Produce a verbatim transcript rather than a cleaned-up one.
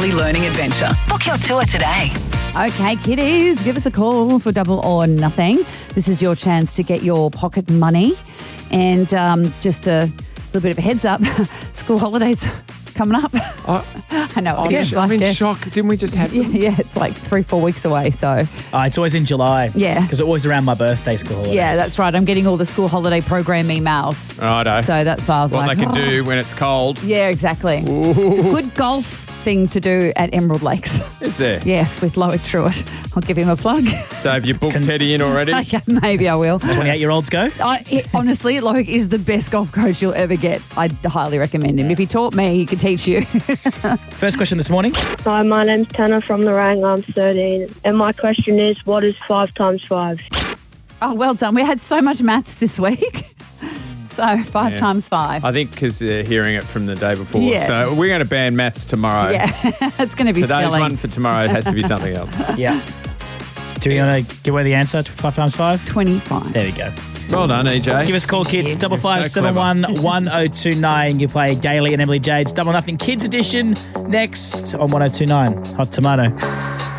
daily learning adventure. Book your tour today. Okay, kiddies, give us a call for Double or Nothing. This is your chance to get your pocket money. And um, just a little bit of a heads up, school holidays coming up. Oh, I know. I'm, It sh- like I'm in they're- shock. Didn't we just have Yeah, them? yeah, it's like three, four weeks away. So, Uh, it's always in July. Yeah. Because it's always around my birthday school holidays. yeah, that's right. I'm getting all the school holiday program emails. Righto. So that's why I was What like, they can oh. do when it's cold. Yeah, exactly. It's a good golf thing to do at Emerald Lakes. Is there? Yes, with Loic Truitt. I'll give him a plug. So have you booked Teddy in already? Okay, maybe I will. twenty-eight-year-olds go? I, it, honestly, Loic is the best golf coach you'll ever get. I highly recommend him. If he taught me, he could teach you. First question this morning. Hi, my name's Tanner from Nerang. I'm thirteen. And my question is, what is five times five? Oh, well done. We had so much maths this week. So five Yeah. times five. I think because they're hearing it from the day before. Yeah. So we're going to ban maths tomorrow. Yeah, it's going to be Today's spelling. one for tomorrow has to be something else. Yeah. Do you want to give away the answer to five times five? twenty-five. There we go. Well done, E J. Give us a call, kids. you. Double You're five so seven one one zero two nine. You play Gailey and Emily Jade's Double Nothing Kids Edition next on one oh two nine. Hot Tomato.